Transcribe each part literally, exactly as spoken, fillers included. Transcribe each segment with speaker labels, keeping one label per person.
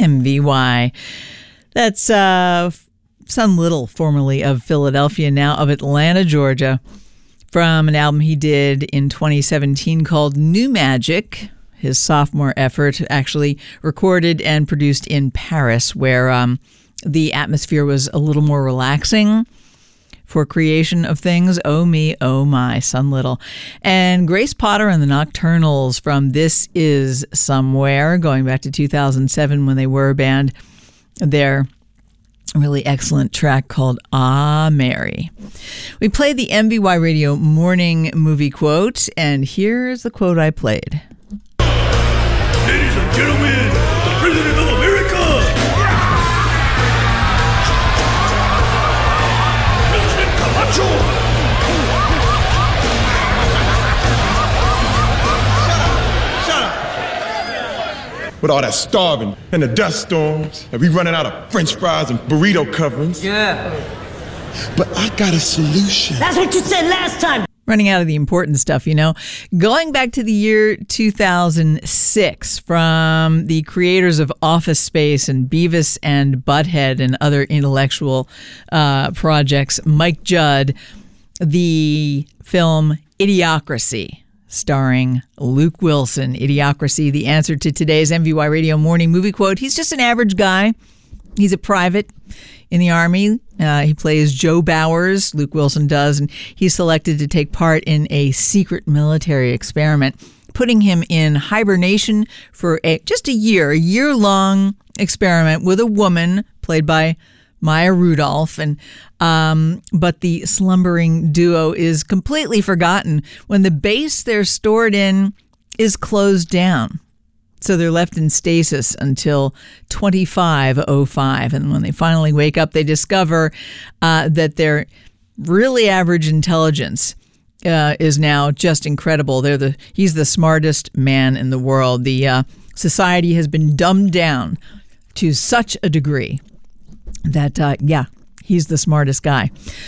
Speaker 1: M V Y. That's uh, Son Little, formerly of Philadelphia, now of Atlanta, Georgia, from an album he did in twenty seventeen called New Magic, his sophomore effort, actually recorded and produced in Paris, where um, the atmosphere was a little more relaxing for creation of things. Oh me, oh my, Son Little. And Grace Potter and the Nocturnals from This Is Somewhere, going back to two thousand seven when they were a band. Their really excellent track called Ah, Mary. We played the M V Y Radio morning movie quote, and here's the quote I played.
Speaker 2: Ladies and gentlemen, the President of America! President Camacho! Shut up! Shut up! With all that starving and the dust storms, and we running out of French fries and burrito coverings.
Speaker 3: Yeah.
Speaker 2: But I got a solution.
Speaker 3: That's what you said last time.
Speaker 1: Running out of the important stuff, you know. Going back to the year two thousand six, from the creators of Office Space and Beavis and Butthead and other intellectual uh, projects, Mike Judd, the film Idiocracy, starring Luke Wilson. Idiocracy, the answer to today's M V Y Radio morning movie quote. He's just an average guy. He's a private in the Army. Uh, he plays Joe Bowers, Luke Wilson does, and he's selected to take part in a secret military experiment, putting him in hibernation for a, just a year, a year-long experiment with a woman played by Maya Rudolph. And um, but the slumbering duo is completely forgotten when the base they're stored in is closed down. So they're left in stasis until twenty-five oh five. And when they finally wake up, they discover uh, that their really average intelligence uh, is now just incredible. They're the He's the smartest man in the world. The uh, society has been dumbed down to such a degree that, uh, yeah, he's the smartest guy.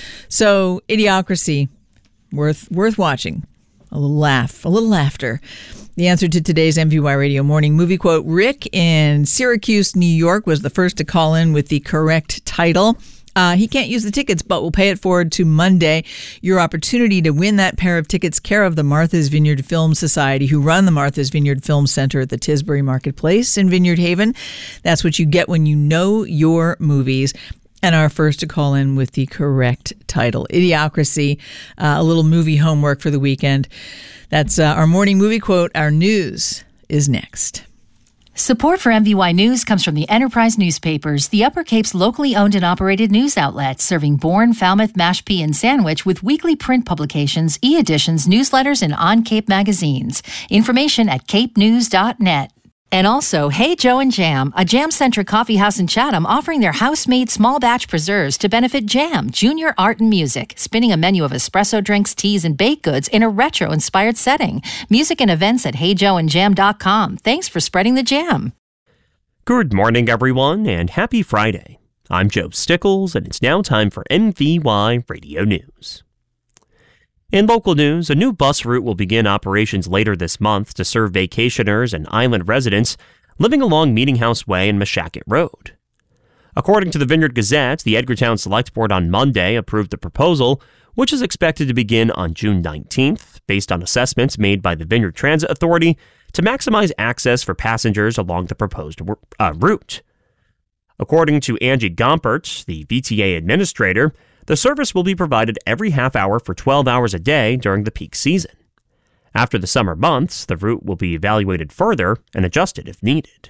Speaker 1: So Idiocracy, worth worth watching. A little laugh, a little laughter. The answer to today's M V Y Radio morning movie quote. Rick in Syracuse, New York, was the first to call in with the correct title. Uh, he can't use the tickets, but we'll pay it forward to Monday. Your opportunity to win that pair of tickets, care of the Martha's Vineyard Film Society, who run the Martha's Vineyard Film Center at the Tisbury Marketplace in Vineyard Haven. That's what you get when you know your movies. And our first to call in with the correct title, Idiocracy, uh, a little movie homework for the weekend. That's uh, our morning movie quote. Our news is next.
Speaker 4: Support for M V Y News comes from the Enterprise Newspapers, the Upper Cape's locally owned and operated news outlet, serving Bourne, Falmouth, Mashpee, and Sandwich with weekly print publications, e-editions, newsletters, and on-Cape magazines. Information at cape news dot net. And also, Hey Joe and Jam, a jam-centric coffee house in Chatham offering their house-made small batch preserves to benefit Jam, junior art and music, spinning a menu of espresso drinks, teas, and baked goods in a retro-inspired setting. Music and events at hey joe and jam dot com. Thanks for spreading the jam.
Speaker 5: Good morning, everyone, and happy Friday. I'm Joe Stickles, and it's now time for M V Y Radio News. In local news, a new bus route will begin operations later this month to serve vacationers and island residents living along Meeting House Way and Mashacket Road. According to the Vineyard Gazette, the Edgartown Select Board on Monday approved the proposal, which is expected to begin on June nineteenth, based on assessments made by the Vineyard Transit Authority to maximize access for passengers along the proposed uh, route. According to Angie Gompert, the V T A administrator, the service will be provided every half hour for twelve hours a day during the peak season. After the summer months, the route will be evaluated further and adjusted if needed.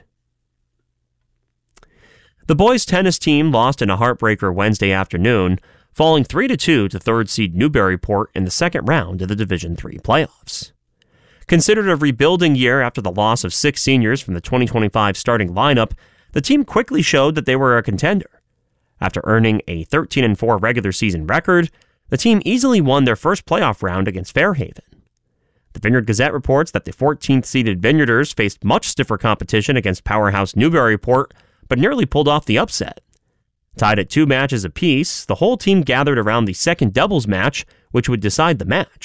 Speaker 5: The boys' tennis team lost in a heartbreaker Wednesday afternoon, falling three to two to third seed Newburyport in the second round of the Division three playoffs. Considered a rebuilding year after the loss of six seniors from the twenty twenty-five starting lineup, the team quickly showed that they were a contender. After earning a thirteen and four regular season record, the team easily won their first playoff round against Fairhaven. The Vineyard Gazette reports that the fourteenth-seeded Vineyarders faced much stiffer competition against powerhouse Newburyport, but nearly pulled off the upset. Tied at two matches apiece, the whole team gathered around the second doubles match, which would decide the match.